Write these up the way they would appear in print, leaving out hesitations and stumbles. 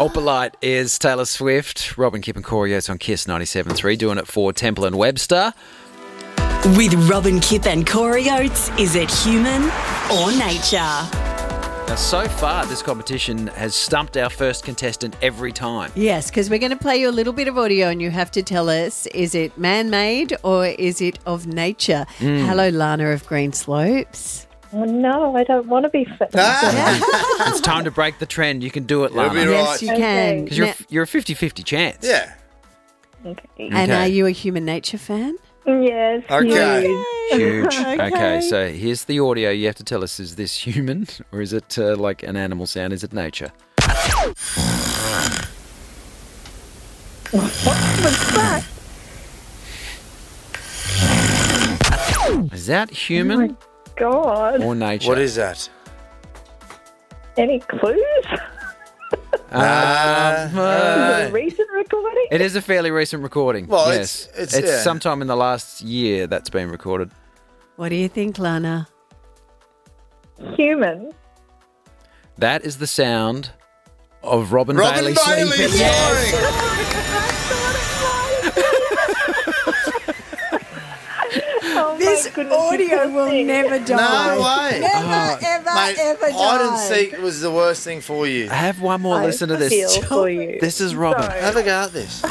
Opalite is Taylor Swift. Robin, Kip and Corey Oates on Kiss 97.3, doing it for Temple and Webster. With Robin, Kip and Corey Oates, is it human or nature? Now, so far, this competition has stumped our first contestant every time. Yes, because we're going to play you a little bit of audio and you have to tell us, is it man-made or is it of nature? Hello, Lana of Green Slopes. Oh, no, I don't want to be fit. It's time to break the trend. You can do it, Lana. You'll be Yes, right. you can. Because you're a 50-50 chance. Yeah. Okay. And are you a human nature fan? Yes. Okay. Huge. Okay. Okay, so here's the audio. You have to tell us, is this human or is it like an animal sound? Is it nature? What's that? Is that human God. or nature? What is that? Any clues? Is it a recent recording? It is a fairly recent recording. Well, yes. it's yeah. sometime in the last year that's been recorded. What do you think, Lana? Human. That is the sound of Robin Robin Bailey Bailey sleeping. snoring. Oh, This my goodness, audio you will poor thing. never die. No way. Never, ever, Mate, ever die. hide and seek was the worst thing for you. I have one more. Listen to I this. feel for you. This is Robin. Sorry. Have a go at this.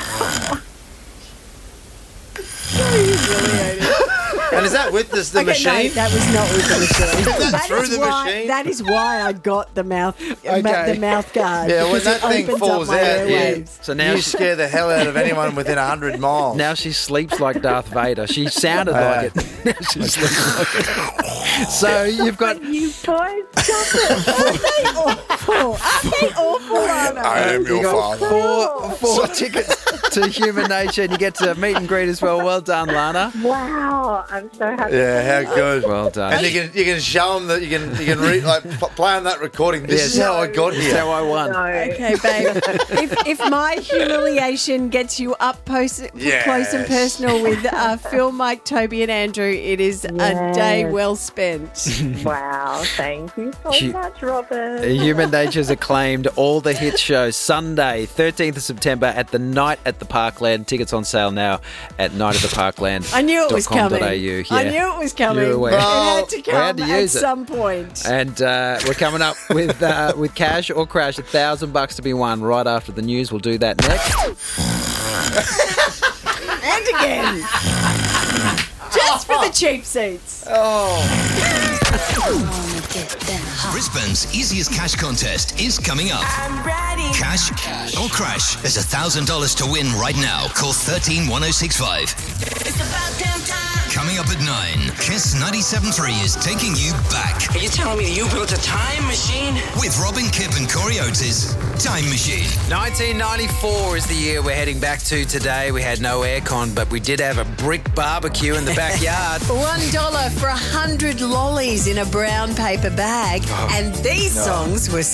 And is that with the Okay, machine? no, that was not with the machine. that through is the why, machine? That is why I got the mouth, the mouth guard. Yeah, when because that it thing opens falls up my out, airwaves. So now You scare the hell out of anyone within 100 miles. now she sleeps like Darth Vader. She sounded like it. Now she sleeps like it. So you've got You guys, stop it. Awful. Aren't they awful, Lana? I am your father. four tickets to Human Nature, and you get to meet and greet as well. Well done, Lana. Wow, I'm so happy. Yeah, how good. Well done. And you can show them that you can play on that recording. This is how I got That's here. how I won. No. Okay, babe. If my humiliation gets you up close and personal with Phil, Mike, Toby, and Andrew, it is a day well spent. Wow, thank you so Hu- much, Robin. Human Nature's acclaimed all the hit shows Sunday, 13th of September at the Night at the Parkland. Tickets on sale now at nightoftheparkland.com.au. I knew it was coming. Yeah. I knew it was coming. You were aware. It had to We come had to at use it. some point. And we're coming up with cash or crash, $1,000 to be won right after the news. We'll do that next. And again. Just for the cheap seats. Brisbane's easiest cash contest is coming up. I'm ready. Cash or crash. There's $1,000 to win right now. Call 131065. It's about damn time. Coming up at 9, Kiss 97.3 is taking you back Are you telling me that you built a time machine? with Robin, Kip and Corey Oates' Time Machine. 1994 is the year we're heading back to today. We had no aircon, but we did have a brick barbecue in the backyard. $1 for 100 lollies in a brown paper bag. And these songs were